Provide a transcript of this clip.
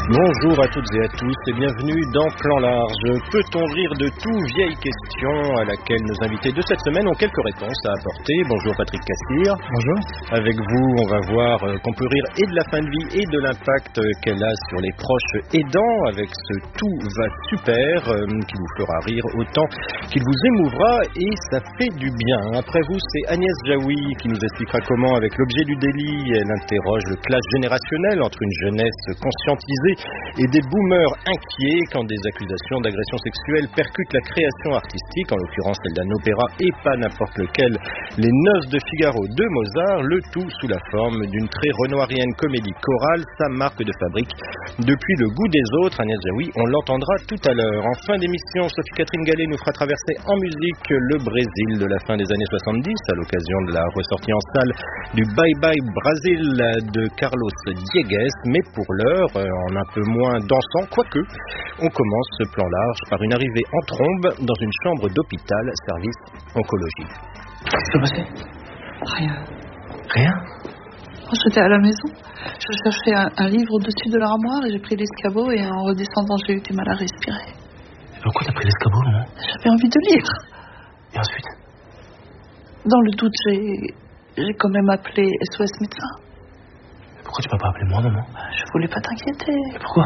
Bonjour à toutes et à tous et bienvenue dans Plan Large. Peut-on rire de tout? Vieille question à laquelle nos invités de cette semaine ont quelques réponses à apporter. Bonjour Patrick Cassir. Bonjour. Avec vous, on va voir qu'on peut rire et de la fin de vie et de l'impact qu'elle a sur les proches aidants avec ce Tout va super qui vous fera rire autant qu'il vous émouvra et ça fait du bien. Après vous, c'est Agnès Jaoui qui nous expliquera comment, avec l'objet du délit, elle interroge le clash générationnel entre une jeunesse conscientisée et des boomers inquiets quand des accusations d'agression sexuelle percutent la création artistique, en l'occurrence celle d'un opéra et pas n'importe lequel, Les Noces de Figaro de Mozart, le tout sous la forme d'une très renoirienne comédie chorale, sa marque de fabrique. Depuis le goût des autres, Agnès Jaoui, on l'entendra tout à l'heure. En fin d'émission, Sophie-Catherine Gallet nous fera traverser en musique le Brésil de la fin des années 70 à l'occasion de la ressortie en salle du Bye Bye Brasil de Carlos Diegues, mais pour l'heure, en un peu moins dansant, quoique, on commence ce plan large par une arrivée en trombe dans une chambre d'hôpital, service oncologie. Qu'est-ce qui s'est passé? Rien. Rien? J'étais à la maison, je cherchais un livre au-dessus de l'armoire et j'ai pris l'escabeau et en redescendant j'ai eu du mal à respirer. Pourquoi t'as pris l'escabeau, maman? J'avais envie de lire. Et ensuite? Dans le doute, j'ai quand même appelé SOS médecin. Pourquoi tu m'as pas appelé moi, maman? Je voulais pas t'inquiéter. Pourquoi?